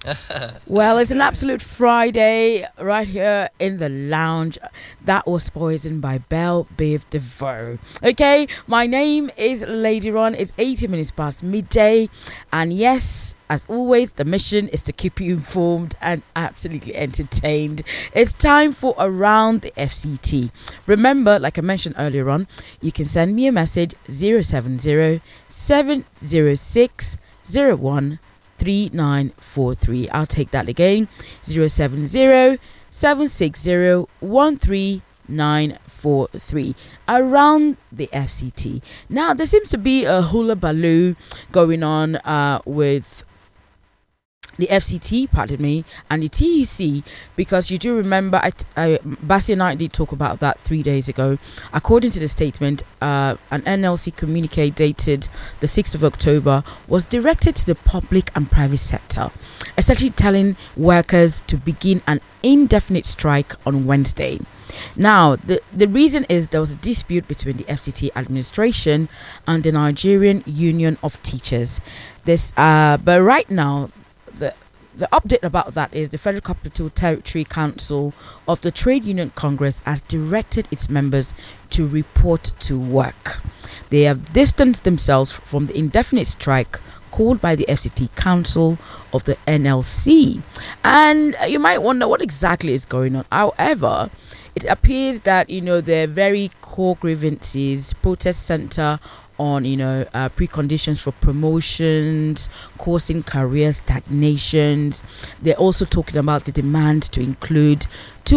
Well, it's an absolute Friday right here in the lounge. That was Poison by Belle Biv DeVoe. Okay, my name is Lady Ron. It's 80 minutes past midday. And yes, as always, the mission is to keep you informed and absolutely entertained. It's time for Around the FCT. Remember, like I mentioned earlier on, you can send me a message 070 706 3943. I'll take that again. 070 760 13943. Around the FCT. Now, there seems to be a hula baloo going on with the FCT, pardon me, and the TUC, because you do remember, Bassi and I did talk about that 3 days ago. According to the statement, an NLC communique dated the 6th of October was directed to the public and private sector, essentially telling workers to begin an indefinite strike on Wednesday. Now, the reason is there was a dispute between the FCT administration and the Nigerian Union of Teachers. But right now, the update about that is the Federal Capital Territory Council of the Trade Union Congress has directed its members to report to work. They have distanced themselves from the indefinite strike called by the FCT Council of the NLC. And you might wonder what exactly is going on. However, it appears that, their very core grievances, protest center on preconditions for promotions, causing career stagnations. They're also talking about the demand to include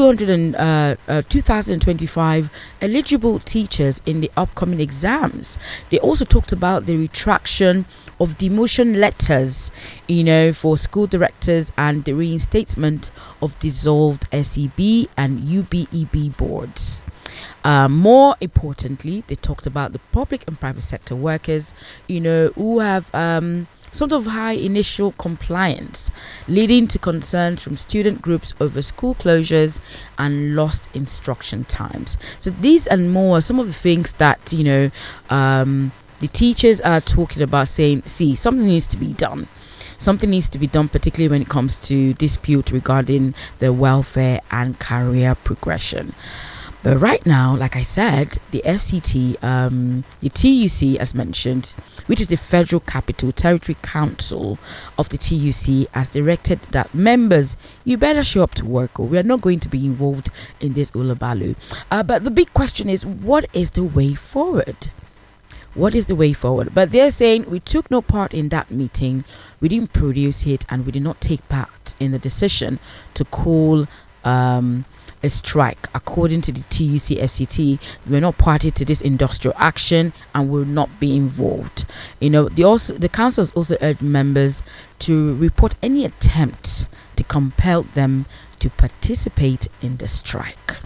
2025 eligible teachers in the upcoming exams. They also talked about the retraction of demotion letters, for school directors, and the reinstatement of dissolved SEB and UBEB boards. More importantly, they talked about the public and private sector workers, who have sort of high initial compliance, leading to concerns from student groups over school closures and lost instruction times. So these and more are some of the things that, the teachers are talking about, saying, see, something needs to be done. Something needs to be done, particularly when it comes to dispute regarding their welfare and career progression. But right now, like I said, the FCT, the TUC, as mentioned, which is the Federal Capital Territory Council of the TUC, has directed that members, you better show up to work, or we are not going to be involved in this ulabalu. But the big question is, what is the way forward? What is the way forward? But they're saying we took no part in that meeting, we didn't produce it, and we did not take part in the decision to call a strike. According to the TUC FCT, we're not party to this industrial action and will not be involved. The council has also urged members to report any attempts to compel them to participate in the strike.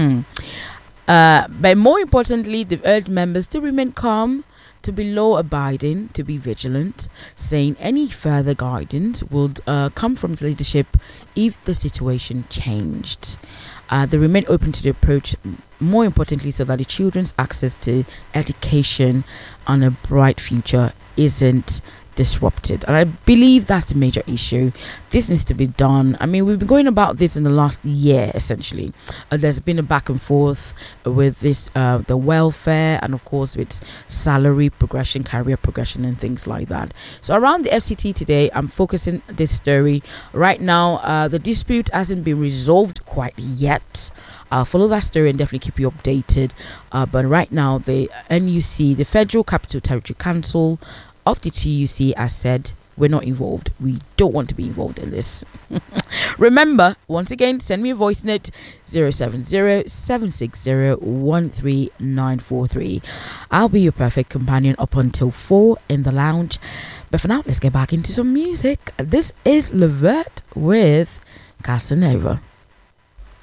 But more importantly, they've urged members to remain calm, to be law-abiding, to be vigilant, saying any further guidance would come from the leadership if the situation changed. They remain open to the approach, more importantly, so that the children's access to education and a bright future isn't disrupted. And I believe that's the major issue. This needs to be done. I mean, we've been going about this in the last year, essentially. There's been a back and forth with this, the welfare, and of course with salary progression, career progression, and things like that. So around the FCT today, I'm focusing this story. Right now, the dispute hasn't been resolved quite yet. I'll follow that story and definitely keep you updated. But right now, the NUC, the Federal Capital Territory Council of the TUC, has said we're not involved. We don't want to be involved in this. Remember, once again, send me a voice note 070-760-13943. I'll be your perfect companion up until 4 in the lounge. But for now, let's get back into some music. This is Levert with Casanova.